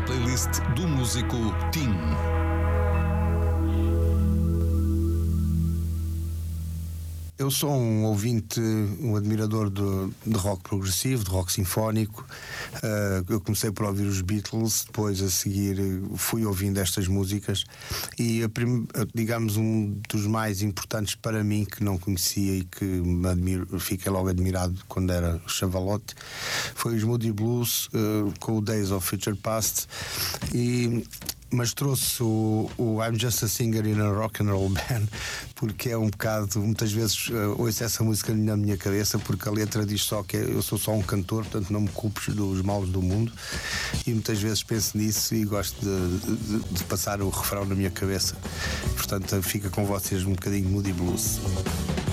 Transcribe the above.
playlist do músico Tim. Eu sou um ouvinte, um admirador de rock progressivo, de rock sinfónico. Eu comecei por ouvir os Beatles, depois a seguir fui ouvindo estas músicas e digamos um dos mais importantes para mim, que não conhecia e que fiquei logo admirado quando era chavalote, foi os Moody Blues, com o Days of Future Past. Mas trouxe o I'm Just a Singer in a Rock and Roll Band, porque é um bocado, muitas vezes ouço essa música na minha cabeça, porque a letra diz só que eu sou só um cantor, portanto não me culpes dos males do mundo, e muitas vezes penso nisso e gosto de passar o refrão na minha cabeça. Portanto fica com vocês um bocadinho de Moody Blues.